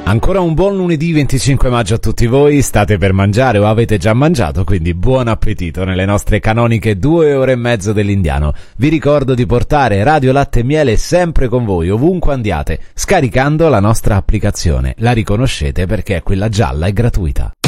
Ancora un buon lunedì 25 maggio a tutti voi, state per mangiare o avete già mangiato, quindi buon appetito nelle nostre canoniche 2 ore e mezzo dell'Indiano. Vi ricordo di portare Radio Latte e Miele sempre con voi, ovunque andiate, scaricando la nostra applicazione. La riconoscete perché è quella gialla e gratuita.